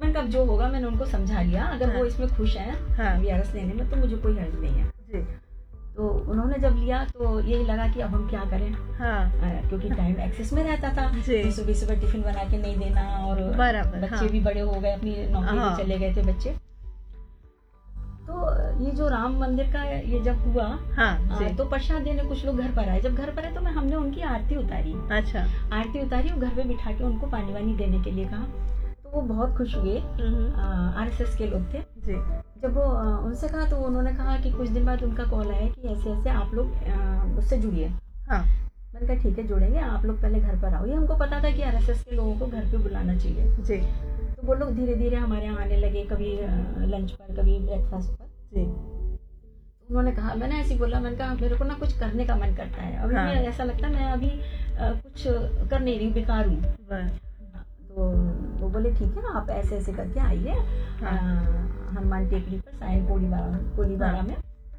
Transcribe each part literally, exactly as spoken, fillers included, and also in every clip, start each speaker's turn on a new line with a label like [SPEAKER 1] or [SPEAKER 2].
[SPEAKER 1] मैंने कहा जो होगा मैंने उनको समझा लिया, अगर
[SPEAKER 2] हाँ।
[SPEAKER 1] वो इसमें खुश हैं
[SPEAKER 2] हाँ।
[SPEAKER 1] वीआरएस लेने में तो मुझे कोई हर्ज नहीं है।
[SPEAKER 2] जी।
[SPEAKER 1] तो उन्होंने जब लिया तो यही लगा कि अब हम क्या करें,
[SPEAKER 2] हाँ।
[SPEAKER 1] आ, क्योंकि टाइम एक्सेस में रहता था,
[SPEAKER 2] जी।
[SPEAKER 1] सुबह सुबह टिफिन बना के नहीं देना, और
[SPEAKER 2] बराबर,
[SPEAKER 1] बच्चे
[SPEAKER 2] हाँ।
[SPEAKER 1] भी बड़े हो गए, अपनी नौकरी
[SPEAKER 2] हाँ।
[SPEAKER 1] पे चले गए थे बच्चे। तो ये जो राम मंदिर का ये जब हुआ,
[SPEAKER 2] हाँ,
[SPEAKER 1] आ,
[SPEAKER 2] जी।
[SPEAKER 1] तो प्रसाद देने कुछ लोग घर पर आए। जब घर पर आए तो मैं हमने उनकी आरती उतारी।
[SPEAKER 2] अच्छा।
[SPEAKER 1] आरती उतारी और घर पे बिठा के उनको पानी वानी देने के लिए कहा, तो वो बहुत खुश हुए। आरएसएस के लोग थे
[SPEAKER 2] जी।
[SPEAKER 1] जब वो आ, उनसे कहा तो उन्होंने कहा कि कुछ दिन बाद उनका कॉल आया कि ऐसे ऐसे आप लोग उससे जुड़िए।
[SPEAKER 2] हाँ।
[SPEAKER 1] मैंने कहा ठीक है जुड़ेंगे, आप लोग पहले घर पर आओ। ये हमको पता था कि आरएसएस के लोगों को घर पे बुलाना चाहिए।
[SPEAKER 2] जी।
[SPEAKER 1] तो वो लोग धीरे धीरे हमारे यहाँ आने लगे, कभी लंच पर, कभी ब्रेकफास्ट पर।
[SPEAKER 2] जी।
[SPEAKER 1] उन्होंने कहा, मैंने ऐसे बोला, मैंने कहा मेरे को ना कुछ करने का मन करता है अभी। हाँ। मैं ऐसा लगता है मैं अभी आ, कुछ कर नहीं रही, बेकार हूँ। तो वो बोले ठीक है आप ऐसे ऐसे करके आइए। हाँ। हनुमान टेकरी पर साइन कोलीबारा कोलीबारा हाँ। में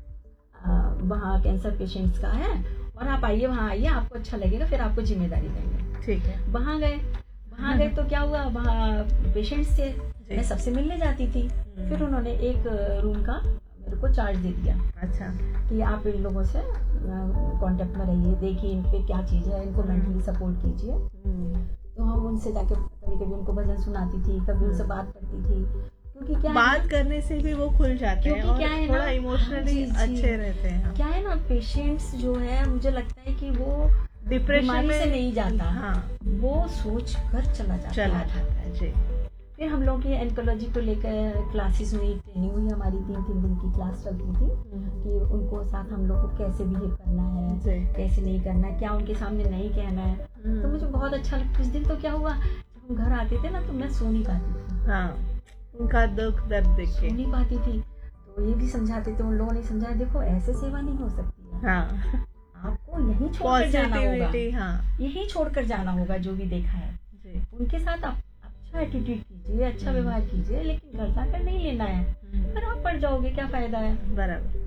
[SPEAKER 1] वहाँ कैंसर पेशेंट्स का है, और आप आइए, वहाँ आइए, आपको अच्छा लगेगा, फिर आपको जिम्मेदारी देंगे। ठीक है। वहाँ गए वहाँ गए तो क्या हुआ, वहाँ पेशेंट्स थे, मैं सबसे मिलने जाती थी। फिर उन्होंने एक रूम का मेरे को चार्ज दे दिया। अच्छा। कि आप इन लोगों से कांटेक्ट में रहिए, देखिए इन पे क्या चीज़ है, इनको मेंटली सपोर्ट कीजिए। तो हम उनसे जाके कभी कभी उनको भजन सुनाती थी, कभी उनसे बात करती थी, क्योंकि क्या
[SPEAKER 2] बात करने से भी वो खुल जाते हैं और क्या है थोड़ा इमोशनली अच्छे रहते हैं।
[SPEAKER 1] क्या है ना, पेशेंट्स जो है मुझे लगता है कि वो
[SPEAKER 2] डिप्रेशन में
[SPEAKER 1] से नहीं जाता। हाँ। वो सोच कर चला जाता
[SPEAKER 2] चला जाता है। जी।
[SPEAKER 1] फिर हम लोग की एंकोलॉजी को लेकर क्लासेस हुई, ट्रेनिंग हुई हमारी, तीन तीन दिन की क्लास चलती थी कि उनको साथ हम लोग को कैसे बिहेव करना है, कैसे नहीं करना है, क्या उनके सामने नहीं कहना है। तो मुझे बहुत अच्छा लगा। कुछ दिन तो क्या हुआ, जब हम घर आते थे ना तो मैं सो नहीं पाती थी।
[SPEAKER 2] हाँ। उनका दुख दर्द देख के
[SPEAKER 1] सो नहीं पाती थी। तो ये भी समझाते थे, उन लोगों ने समझाया, देखो ऐसे सेवा नहीं हो सकती है।
[SPEAKER 2] हाँ।
[SPEAKER 1] आपको यही छोड़कर जाना होगा।
[SPEAKER 2] हाँ।
[SPEAKER 1] यही छोड़कर जाना होगा जो भी देखा है। जी। उनके साथ आप अच्छा एटीट्यूड कीजिए, अच्छा व्यवहार कीजिए, लेकिन घर जाकर नहीं लेना है, फिर आप पड़ जाओगे, क्या फायदा है। बराबर।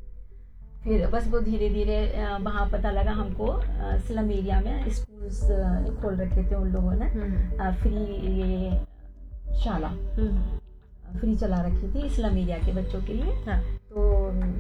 [SPEAKER 1] फिर बस वो धीरे धीरे वहाँ पता लगा हमको, स्लम एरिया में स्कूल्स खोल रखे थे उन लोगों ने, फ्री ये शाला फ्री चला रखी थी स्लम एरिया के बच्चों के लिए। हाँ। तो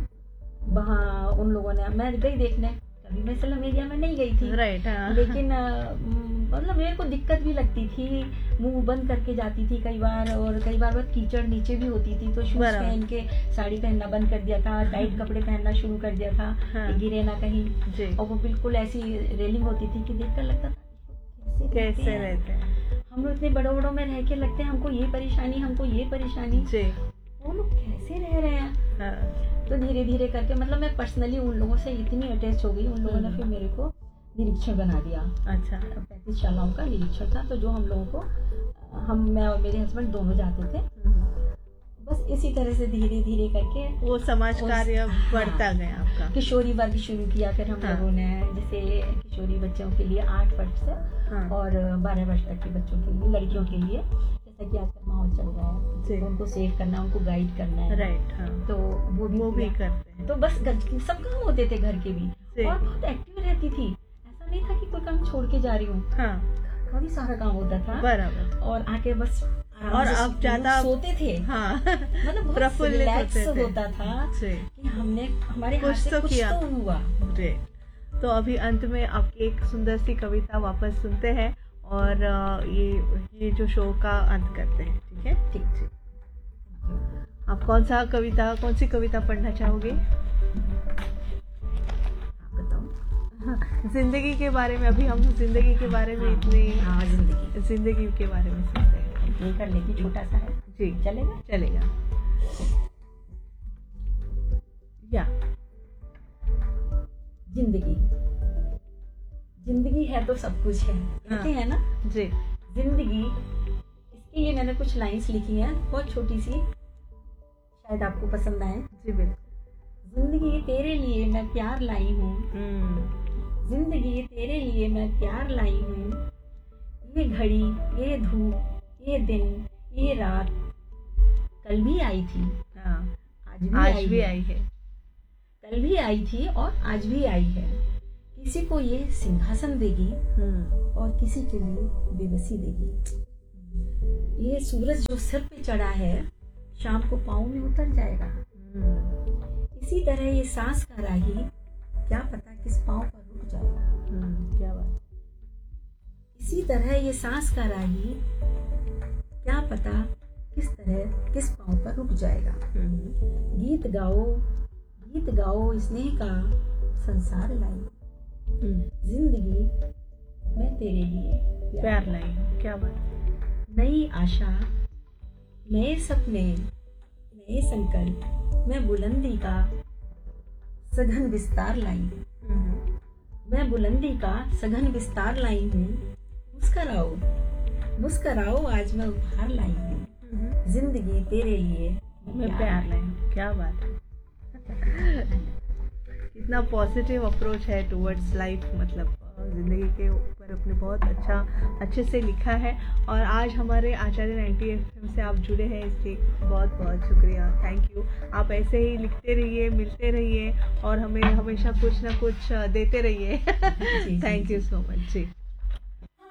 [SPEAKER 1] वहाँ उन लोगों ने, मैं गई देखने, कभी मैं स्लम एरिया में नहीं गई थी। राइट। हाँ। लेकिन मतलब मेरे को दिक्कत भी लगती थी, मुंह बंद करके जाती थी कई बार, और कई बार बहुत कीचड़ नीचे भी होती थी तो शूज पहन के साड़ी पहनना बंद कर दिया था, टाइट कपड़े पहनना शुरू कर दिया था। हाँ। गिरे ना कहीं। और वो बिल्कुल ऐसी रेलिंग होती थी कि देखकर लगता था कैसे, कैसे रहते हैं हम लोग, इतने बड़ों बड़ों में रह के लगते हैं हमको ये परेशानी, हमको ये परेशानी, वो लोग कैसे रह रहे हैं। हाँ। तो धीरे धीरे करके मतलब मैं पर्सनली उन लोगों से इतनी अटैच हो गई, उन लोगों ने फिर मेरे को निरीक्षण बना दिया। अच्छा। पैंतीस शालाओं का निरीक्षण था, तो जो हम लोगों को, हम मैं और मेरे हस्बैंड दोनों जाते थे। बस इसी तरह से धीरे धीरे करके
[SPEAKER 2] वो समाज कार्य बढ़ता गया आपका।
[SPEAKER 1] किशोरी वर्ग शुरू किया फिर हम लोगों ने, जैसे किशोरी बच्चों के लिए आठ वर्ष से और बारह वर्ष तक के बच्चों के लिए, लड़कियों के लिए, जैसा कि आजकल माहौल चल रहा है, उनको सेव करना, उनको गाइड करना है। राइट। हाँ। तो वो भी वो भी करते हैं। तो बस सब काम होते थे घर के भी, और बहुत एक्टिव रहती थी, ऐसा नहीं था कि कोई काम छोड़ के जा रही हूँ। हाँ। काफी सारा काम होता था। बराबर। और आके बस
[SPEAKER 2] और आप ज्यादा
[SPEAKER 1] सोते थे। हाँ। मतलब बहुत रिलैक्स होता था कि हमने हमारे हाथ से कुछ तो हुआ।
[SPEAKER 2] तो अभी अंत में आपकी एक सुंदर सी कविता वापस सुनते हैं और ये ये जो शो का अंत करते हैं। ठीक है।
[SPEAKER 1] ठीक ठीक।
[SPEAKER 2] आप कौन सा कविता कौन सी कविता पढ़ना चाहोगे? जिंदगी के बारे में, अभी हम जिंदगी के बारे में इतनी,
[SPEAKER 1] हाँ, जिंदगी
[SPEAKER 2] जिंदगी के बारे में सुनते हैं।
[SPEAKER 1] ये कर लेगी, छोटा सा है।
[SPEAKER 2] जी।
[SPEAKER 1] चलेगा
[SPEAKER 2] चलेगा। या
[SPEAKER 1] जिंदगी जिंदगी है तो सब कुछ है, कहते हैं ना।
[SPEAKER 2] जी।
[SPEAKER 1] जिंदगी, इसके लिए मैंने कुछ लाइंस लिखी हैं, बहुत छोटी सी, शायद आपको पसंद आए।
[SPEAKER 2] जी बिल्कुल।
[SPEAKER 1] जिंदगी तेरे लिए मैं प्यार लाई हूँ, जिंदगी तेरे लिए मैं प्यार लाई हूँ, ये घड़ी, ये धूप, ये दिन, ये रात कल भी आई थी।
[SPEAKER 2] हाँ।
[SPEAKER 1] आज भी
[SPEAKER 2] आज
[SPEAKER 1] आई
[SPEAKER 2] भी
[SPEAKER 1] है।
[SPEAKER 2] आई है।
[SPEAKER 1] कल भी आई थी और आज भी आई है। किसी को ये सिंहासन देगी और किसी के लिए बेबसी देगी। ये सूरज जो सिर पे चढ़ा है शाम को पाँव में उतर जाएगा।
[SPEAKER 2] हम्म,
[SPEAKER 1] इसी तरह ये सांस का राही क्या पता किस पाँव पर रुक जाएगा।
[SPEAKER 2] हम्म, क्या बात।
[SPEAKER 1] इसी तरह ये सांस का राही क्या पता किस तरह किस पाँव पर रुक जाएगा।
[SPEAKER 2] हम्म,
[SPEAKER 1] गीत गाओ गीत गाओ स्नेह का संसार लाई,
[SPEAKER 2] हम्म,
[SPEAKER 1] जिंदगी मैं तेरे लिए
[SPEAKER 2] प्यार लाई, क्या बात।
[SPEAKER 1] नई आशा नए सपने नए संकल्प मैं बुलंदी का सघन विस्तार लाई हूँ।
[SPEAKER 2] हम्म,
[SPEAKER 1] मैं बुलंदी का सघन विस्तार लाई हूँ। मुस्कराओ मुस्कराओ आज मैं उपहार लाई हूँ।
[SPEAKER 2] हम्म,
[SPEAKER 1] जिंदगी तेरे लिए
[SPEAKER 2] मैं प्यार लाई हूँ, क्या बात है। कितना पॉजिटिव अप्रोच है टुवर्ड्स लाइफ, मतलब अ, ज़िंदगी के ऊपर अपने बहुत अच्छा अच्छे से लिखा है। और आज हमारे आचार्य नाइंटी एफ एम से आप जुड़े हैं, इसलिए बहुत बहुत शुक्रिया, थैंक यू। आप ऐसे ही लिखते रहिए, मिलते रहिए और हमें हमेशा कुछ ना कुछ अ, देते रहिए।
[SPEAKER 1] जी,
[SPEAKER 2] thank
[SPEAKER 1] ji,
[SPEAKER 2] you so much ji.